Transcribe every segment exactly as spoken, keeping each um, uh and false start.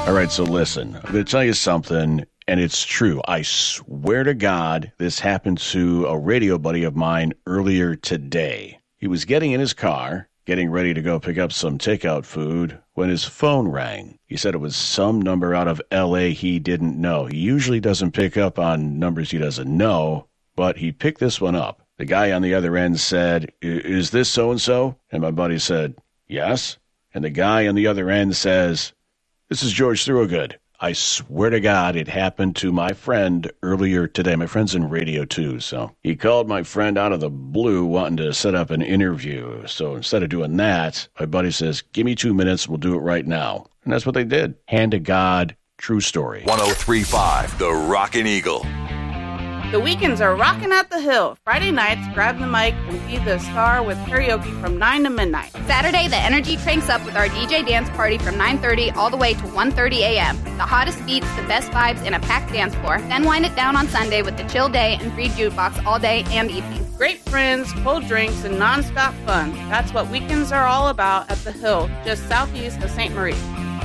All right, so listen, I'm going to tell you something, and it's true. I swear to God, this happened to a radio buddy of mine earlier today. He was getting in his car, getting ready to go pick up some takeout food, when his phone rang. He said it was some number out of L A he didn't know. He usually doesn't pick up on numbers he doesn't know, but he picked this one up. The guy on the other end said, "Is this so-and-so?" And my buddy said, "Yes." And the guy on the other end says, "This is George Thorogood." I swear to God, it happened to my friend earlier today. My friend's in radio too, so he called my friend out of the blue wanting to set up an interview. So instead of doing that, my buddy says, "Give me two minutes, we'll do it right now." And that's what they did. Hand to God, true story. one oh three point five, The Rockin' Eagle. The weekends are rocking at the Hill. Friday nights, grab the mic and be the star with karaoke from nine to midnight. Saturday, the energy cranks up with our D J dance party from nine thirty all the way to one thirty a.m. The hottest beats, the best vibes, and a packed dance floor. Then wind it down on Sunday with the chill day and free jukebox all day and evening. Great friends, cold drinks, and nonstop fun. That's what weekends are all about at the Hill, just southeast of Saint Marie.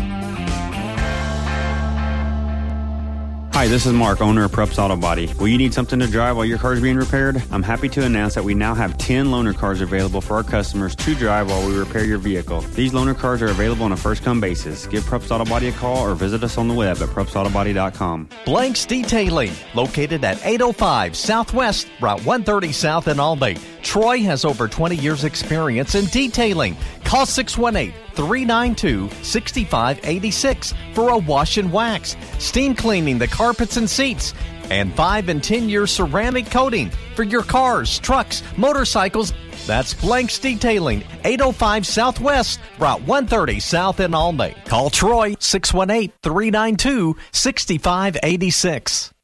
Hi, this is Mark, owner of Preps Auto Body. Will you need something to drive while your car is being repaired? I'm happy to announce that we now have ten loaner cars available for our customers to drive while we repair your vehicle. These loaner cars are available on a first-come basis. Give Preps Auto Body a call or visit us on the web at preps auto body dot com. Blanks Detailing, located at eight oh five Southwest, Route one thirty South in Albany. Troy has over twenty years experience in detailing. Call six one eight, three nine two, six five eight six for a wash and wax, steam cleaning the carpets and seats, and five and ten year ceramic coating for your cars, trucks, motorcycles. That's Blanks Detailing, eight oh five Southwest, Route one thirty South in Albany. Call Troy, six one eight, three nine two, six five eight six.